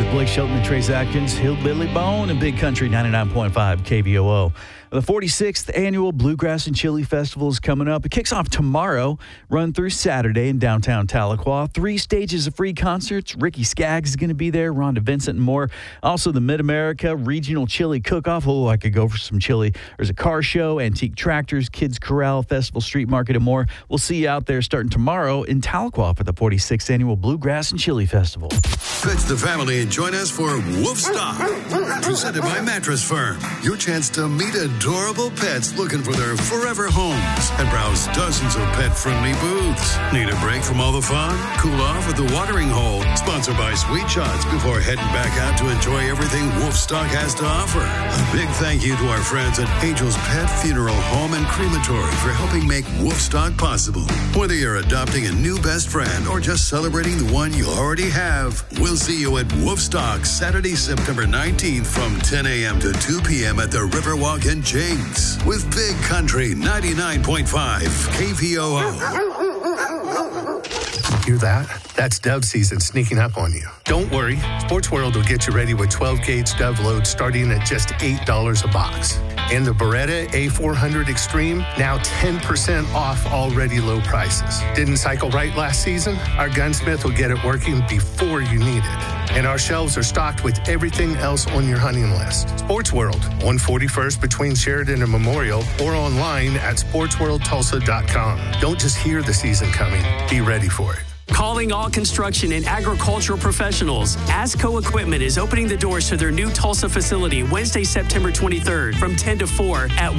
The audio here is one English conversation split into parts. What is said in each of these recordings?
Blake Shelton and Trace Atkins, Hillbilly Bone, and Big Country 99.5 KVOO. The 46th Annual Bluegrass and Chili Festival is coming up. It kicks off tomorrow, run through Saturday in downtown Tahlequah. 3 stages of free concerts. Ricky Skaggs is going to be there, Rhonda Vincent, and more. Also, the Mid-America Regional Chili Cook-Off. Oh, I could go for some chili. There's a car show, antique tractors, kids corral, festival, street market, and more. We'll see you out there starting tomorrow in Tahlequah for the 46th Annual Bluegrass and Chili Festival. Fetch the family and join us for Woofstock, presented by Mattress Firm. Your chance to meet adorable pets looking for their forever homes and browse dozens of pet-friendly booths. Need a break from all the fun? Cool off at the Watering Hole, sponsored by Sweet Shots, before heading back out to enjoy everything Woofstock has to offer. A big thank you to our friends at Angel's Pet Funeral Home and Crematory for helping make Woofstock possible. Whether you're adopting a new best friend or just celebrating the one you already have, we'll see you at Woofstock Saturday, September 19th from 10 a.m. to 2 p.m. at the Riverwalk in Jinx with Big Country 99.5 KVOO. Hear that? That's dove season sneaking up on you. Don't worry, Sports World will get you ready with 12-gauge dove loads starting at just $8 a box. And the Beretta A400 Extreme, now 10% off already low prices. Didn't cycle right last season? Our gunsmith will get it working before you need it. And our shelves are stocked with everything else on your hunting list. Sports World, 141st between Sheridan and Memorial, or online at sportsworldtulsa.com. Don't just hear the season coming, be ready for it. Calling all construction and agricultural professionals. ASCO Equipment is opening the doors to their new Tulsa facility Wednesday, September 23rd from 10 to 4 at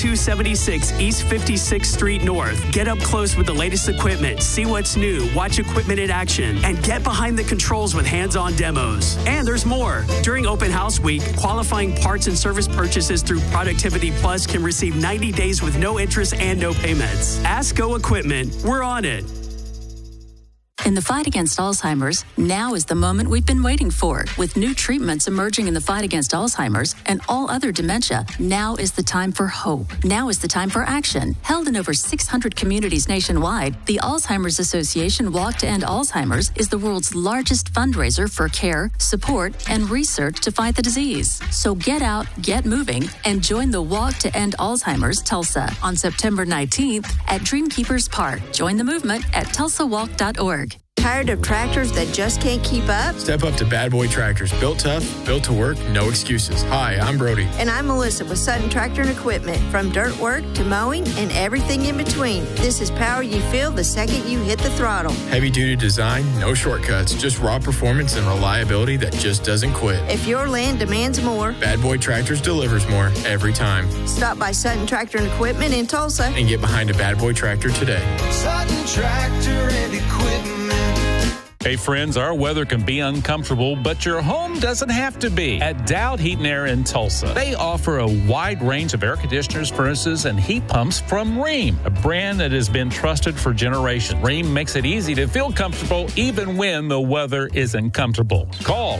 10276 East 56th Street North. Get up close with the latest equipment, see what's new, watch equipment in action, and get behind the controls with hands-on demos. And there's more. During Open House Week, qualifying parts and service purchases through Productivity Plus can receive 90 days with no interest and no payments. ASCO Equipment, we're on it. In the fight against Alzheimer's, now is the moment we've been waiting for. With new treatments emerging in the fight against Alzheimer's and all other dementia, now is the time for hope. Now is the time for action. Held in over 600 communities nationwide, the Alzheimer's Association Walk to End Alzheimer's is the world's largest fundraiser for care, support, and research to fight the disease. So get out, get moving, and join the Walk to End Alzheimer's Tulsa on September 19th at Dreamkeepers Park. Join the movement at tulsawalk.org. Tired of tractors that just can't keep up? Step up to Bad Boy Tractors. Built tough, built to work, no excuses. Hi, I'm Brody. And I'm Melissa with Sutton Tractor and Equipment. From dirt work to mowing and everything in between. This is power you feel the second you hit the throttle. Heavy-duty design, no shortcuts, just raw performance and reliability that just doesn't quit. If your land demands more, Bad Boy Tractors delivers more every time. Stop by Sutton Tractor and Equipment in Tulsa and get behind a Bad Boy Tractor today. Sutton Tractor and Equipment. Hey friends, our weather can be uncomfortable, but your home doesn't have to be. At Dowd Heat and Air in Tulsa, they offer a wide range of air conditioners, furnaces, and heat pumps from Rheem, a brand that has been trusted for generations. Rheem makes it easy to feel comfortable even when the weather isn't comfortable. Call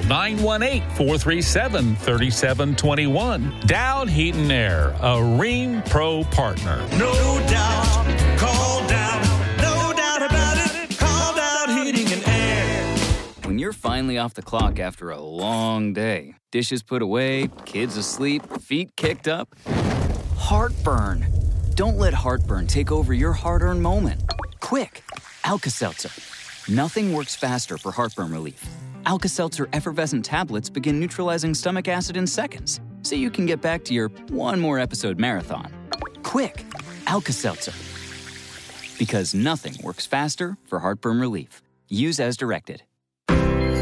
918-437-3721. Dowd Heat and Air, a Rheem Pro partner. No doubt, call Dowd. No doubt about it. Call Dowd Heating and Air. When you're finally off the clock after a long day, dishes put away, kids asleep, feet kicked up, heartburn. Don't let heartburn take over your hard-earned moment. Quick, Alka-Seltzer. Nothing works faster for heartburn relief. Alka-Seltzer effervescent tablets begin neutralizing stomach acid in seconds, so you can get back to your one more episode marathon. Quick, Alka-Seltzer. Because nothing works faster for heartburn relief. Use as directed.